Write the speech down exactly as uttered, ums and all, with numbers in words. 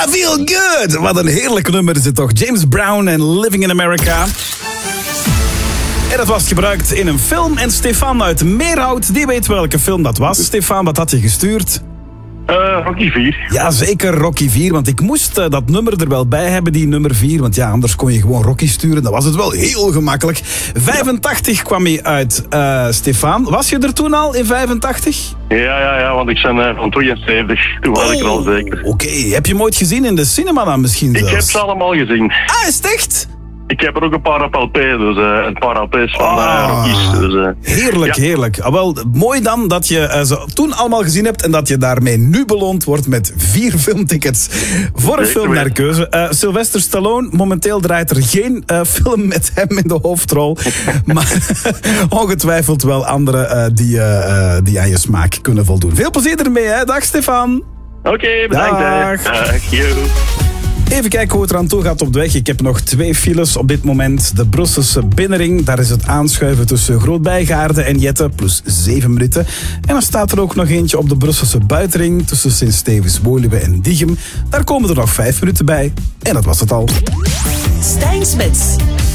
I feel good. Wat een heerlijk nummer is het toch. James Brown en Living in America. En dat was gebruikt in een film. En Stefan uit Meerhout, die weet welke film dat was. Stefan, wat had je gestuurd? Uh, Rocky vier. Ja, zeker Rocky vier. Want ik moest uh, dat nummer er wel bij hebben, die nummer vier. Want ja, anders kon je gewoon Rocky sturen. Dan was het wel heel gemakkelijk. vijfentachtig ja. kwam hij uit, uh, Stefan. Was je er toen al in vijfentachtig? Ja, ja, ja, want ik ben uh, van tweeënzeventig. Toen was oh, ik er al zeker. Oké, okay. Heb je hem ooit gezien in de cinema dan misschien zelfs? Ik heb ze allemaal gezien. Ah, is het echt? Ik heb er ook een paar op L P, dus uh, een paar L P's van uh, Rockies. Dus, uh, heerlijk, ja. heerlijk. Ah, wel, mooi dan dat je uh, ze toen allemaal gezien hebt en dat je daarmee nu beloond wordt met vier filmtickets voor een film naar keuze. Uh, Sylvester Stallone, momenteel draait er geen uh, film met hem in de hoofdrol. Maar ongetwijfeld wel andere uh, die, uh, die aan je smaak kunnen voldoen. Veel plezier ermee, hè? Dag Stefan. Oké, okay, bedankt. Dag. Dag, yo. Even kijken hoe het eraan toe gaat op de weg. Ik heb nog twee files op dit moment. De Brusselse binnenring, daar is het aanschuiven tussen Groot-Bijgaarde en Jette, plus zeven minuten. En dan staat er ook nog eentje op de Brusselse buitenring tussen Sint-Stevens, Woluwe en Diegem. Daar komen er nog vijf minuten bij. En dat was het al. Stijn Smits.